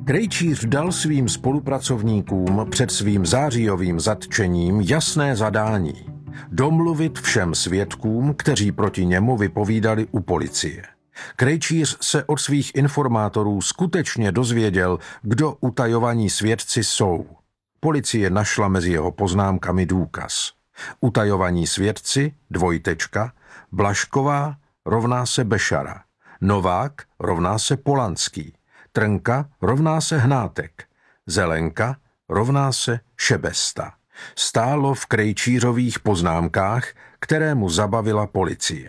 Krejčíř dal svým spolupracovníkům před svým zářijovým zatčením jasné zadání – domluvit všem svědkům, kteří proti němu vypovídali u policie. Krejčíř se od svých informátorů skutečně dozvěděl, kdo utajovaní svědci jsou. Policie našla mezi jeho poznámkami důkaz. Utajovaní svědci, Blašková rovná se Bešara, Novák rovná se Polanský, Trnka rovná se Hnátek, Zelenka rovná se Šebesta. Stálo v Krejčířových poznámkách, které mu zabavila policie.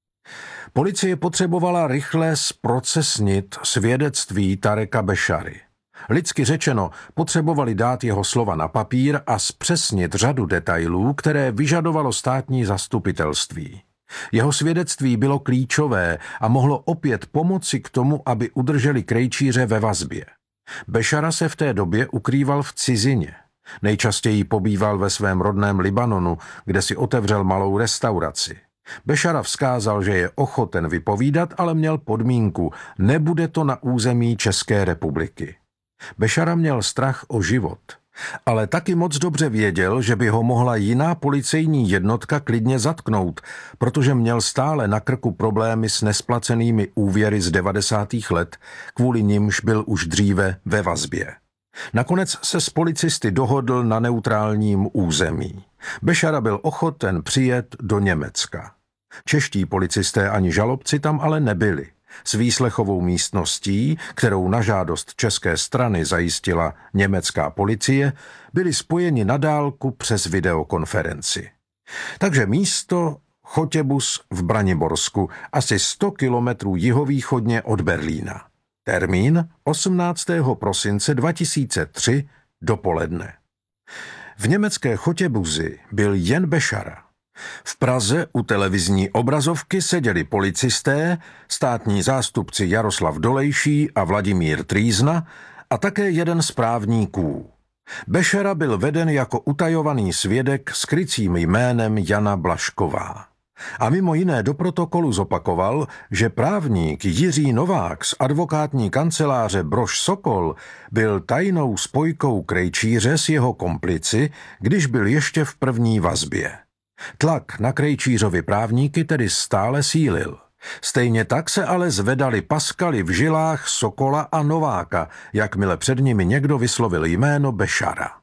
Policie potřebovala rychle zprocesnit svědectví Tareka Bešary. Lidsky řečeno, potřebovali dát jeho slova na papír a zpřesnit řadu detailů, které vyžadovalo státní zastupitelství. Jeho svědectví bylo klíčové a mohlo opět pomoci k tomu, aby udrželi Krejčíře ve vazbě. Bešara se v té době ukrýval v cizině. Nejčastěji pobýval ve svém rodném Libanonu, kde si otevřel malou restauraci. Bešara vzkázal, že je ochoten vypovídat, ale měl podmínku – nebude to na území České republiky. Bešara měl strach o život, ale taky moc dobře věděl, že by ho mohla jiná policejní jednotka klidně zatknout, protože měl stále na krku problémy s nesplacenými úvěry z 90. let, kvůli nimž byl už dříve ve vazbě. Nakonec se s policisty dohodl na neutrálním území. Bešara byl ochoten přijet do Německa. Čeští policisté ani žalobci tam ale nebyli. S výslechovou místností, kterou na žádost české strany zajistila německá policie, byli spojeni na dálku přes videokonferenci. Takže místo Chotěbus v Braniborsku, asi 100 kilometrů jihovýchodně od Berlína. Termín 18. prosince 2003 dopoledne. V německé Chotěbuzi byl jen Bešara. V Praze u televizní obrazovky seděli policisté, státní zástupci Jaroslav Dolejší a Vladimír Trýzna a také jeden z právníků. Bešara byl veden jako utajovaný svědek s krycím jménem Jana Blašková. A mimo jiné do protokolu zopakoval, že právník Jiří Novák z advokátní kanceláře Brož Sokol byl tajnou spojkou Krejčíře s jeho komplici, když byl ještě v první vazbě. Tlak na Krejčířovi právníky tedy stále sílil. Stejně tak se ale zvedaly paskaly v žilách Sokola a Nováka, jakmile před nimi někdo vyslovil jméno Bešara.